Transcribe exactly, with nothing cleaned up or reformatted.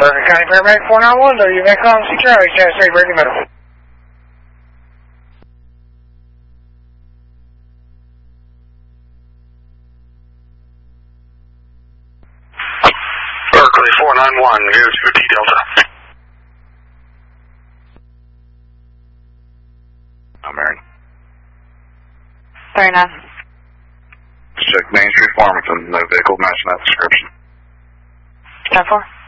Bergen County Paramedic four nine one, W V com, C Charlie, Channel three, Bergen Medical. Berkeley four nine one, here's for T Delta. I'm Aaron. thirty-nine. Check Main Street, Farmington. No vehicle matching that description. ten four.